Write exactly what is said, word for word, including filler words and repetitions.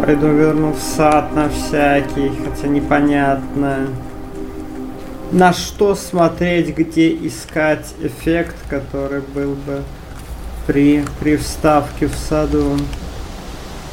Пойду верну в сад на всякий, хотя непонятно, на что смотреть, где искать эффект, который был бы при, при вставке в саду.